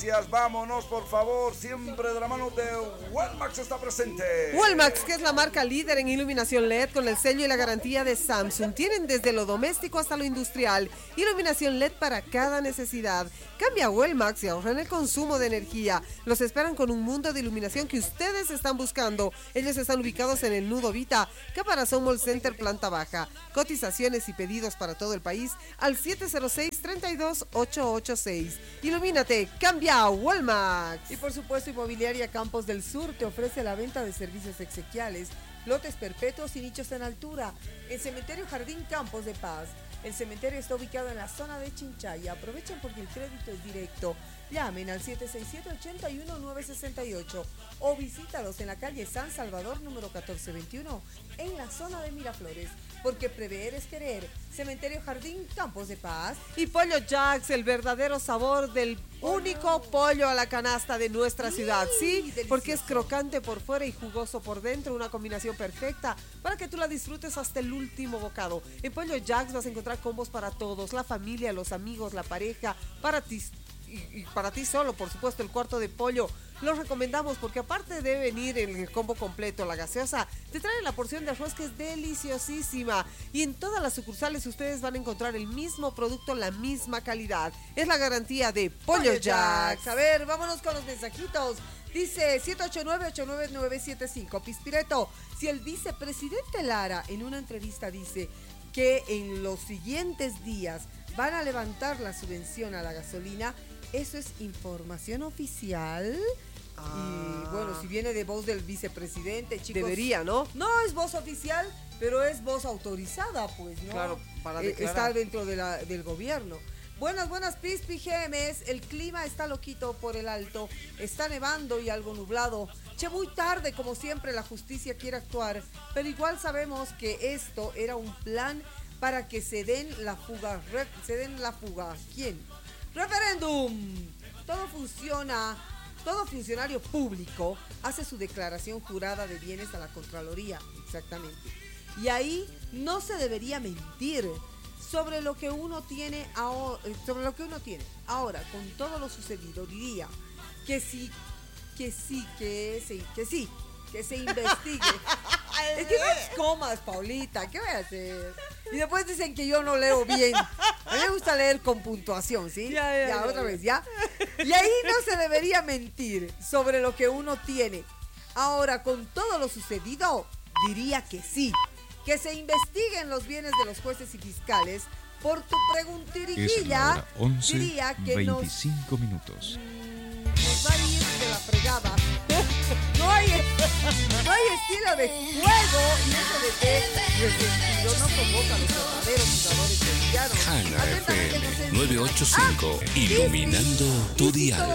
Vámonos, por favor, siempre de la mano de Walmax está presente. Walmax, que es la marca líder en iluminación LED con el sello y la garantía de Samsung. Tienen desde lo doméstico hasta lo industrial, iluminación LED para cada necesidad. Cambia a Walmax y ahorra en el consumo de energía. Los esperan con un mundo de iluminación que ustedes están buscando. Ellos están ubicados en el Nudo Vita, Caparazón Mall Center, planta baja. Cotizaciones y pedidos para todo el país al 706-32886. Ilumínate, cambia a Walmax. Y por supuesto, Inmobiliaria Campos del Sur te ofrece la venta de servicios exequiales, lotes perpetuos y nichos en altura. El Cementerio Jardín Campos de Paz. El cementerio está ubicado en la zona de Chinchaya. Aprovechen porque el crédito es directo. Llamen al 767-81968 o visítalos en la calle San Salvador número 1421 en la zona de Miraflores. Porque prever es querer. Cementerio Jardín Campos de Paz. Y Pollo Jacks, el verdadero sabor del único pollo a la canasta de nuestra ciudad. Sí, delicioso. Porque es crocante por fuera y jugoso por dentro. Una combinación perfecta para que tú la disfrutes hasta el último bocado. En Pollo Jacks vas a encontrar combos para todos, la familia, los amigos, la pareja, para ti y para ti solo, por supuesto, el cuarto de pollo. Los recomendamos porque aparte de venir en el combo completo, la gaseosa, te trae la porción de arroz que es deliciosísima. Y en todas las sucursales ustedes van a encontrar el mismo producto, la misma calidad. Es la garantía de Pollo Jacks. A ver, vámonos con los mensajitos. Dice 789-89975. Pispireto, si el vicepresidente Lara en una entrevista dice que en los siguientes días van a levantar la subvención a la gasolina, ¿eso es información oficial? Y bueno, si viene de voz del vicepresidente, chicos. Debería, ¿no? No es voz oficial, pero es voz autorizada, pues, ¿no? Claro, para declarar. Está dentro del gobierno. Buenas, Pispi GMS. El clima está loquito por el alto. Está nevando y algo nublado. Che, muy tarde, como siempre, la justicia quiere actuar. Pero igual sabemos que esto era un plan para que se den la fuga. ¿Quién? ¡Referéndum! Todo funcionario público hace su declaración jurada de bienes a la Contraloría. Exactamente. Y ahí no se debería mentir sobre lo que uno tiene ahora. Ahora, con todo lo sucedido, diría que se investigue. Es que no es comas, Paulita, ¿qué voy a hacer? Y después dicen que yo no leo bien. A mí me gusta leer con puntuación, ¿sí? Ya, otra vez, ¿ya? Y ahí no se debería mentir sobre lo que uno tiene. Ahora, con todo lo sucedido, diría que sí. Que se investiguen los bienes de los jueces y fiscales. Por tu preguntiriguilla, diría que 25 minutos. Nos va a ir de la fregada. No hay estilo de juego y eso de que resentido no convoca a los verdaderos jugadores bolivianos. Hanna FM 985, iluminando tu dial.